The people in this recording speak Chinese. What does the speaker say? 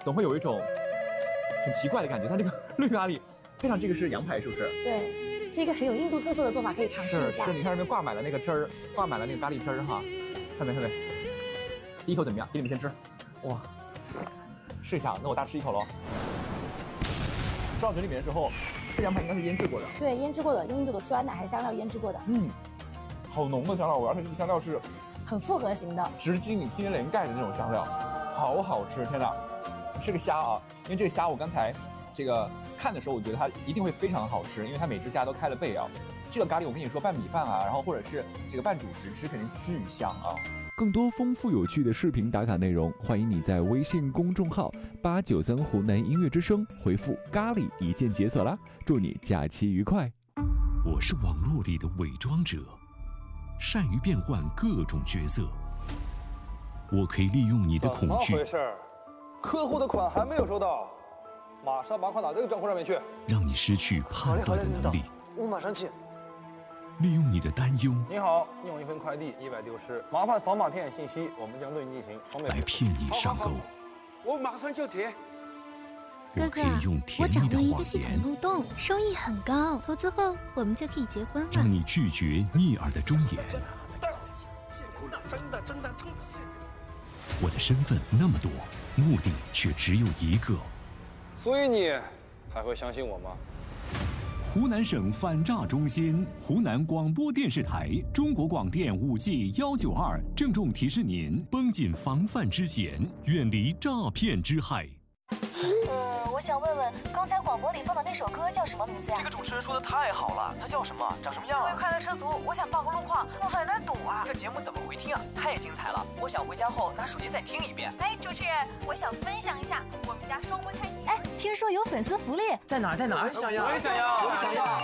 总会有一种很奇怪的感觉。它这个绿咖喱配上这个是羊排，是不是？ 对，是一个很有印度特色的做法，可以尝试一下。 是，你看上面挂满了那个汁儿，挂满了那个咖喱汁儿哈，看没？第一口怎么样？给你们先吃，哇，试一下，那我大吃一口喽。吃到嘴里面的时候，这羊排应该是腌制过的。 对，腌制过的，用印度的酸奶还香料腌制过的。 好浓的香料味，而且这个香料是很复合型的， 直击你天灵盖的那种香料，好好吃！天哪，吃个虾啊，因为这个虾我刚才这个看的时候，我觉得它一定会非常好吃，因为它每只虾都开了背啊。这个咖喱我跟你说拌米饭啊，然后或者是这个拌主食吃，肯定巨香啊。 更多丰富有趣的视频打卡内容，欢迎你在微信公众号893湖南音乐之声回复咖喱一键解锁啦！祝你假期愉快。 我是网络里的伪装者，善于变换各种角色。我可以利用你的恐惧。 怎么回事？客户的款还没有收到，马上把款打这个账户上面去， 让你失去判断的能力。 我马上去。 利用你的担忧。 你好，你有一份快递意外丢失，麻烦扫码填写信息，我们将对你进行双倍来骗你上钩。 我马上就填。 我可以用甜蜜的谎言漏洞，收益很高，投资后我们就可以结婚了。 让你拒绝逆耳的忠言。 真的。 我的身份那么多，目的却只有一个。 所以你还会相信我吗？ 湖南省反诈中心、湖南广播电视台、中国广电5G192郑重提示您： 绷紧防范之弦，远离诈骗之害。 我想问问，刚才广播里放的那首歌叫什么名字呀？ 这个主持人说的太好了，它叫什么？长什么样啊？ 各位快乐车族，我想报个路况，路上有点堵啊。 这节目怎么回听啊？太精彩了！我想回家后拿手机再听一遍。 哎，主持人，我想分享一下我们家双胞胎。哎，听说有粉丝福利， 在哪儿？ 我也想要。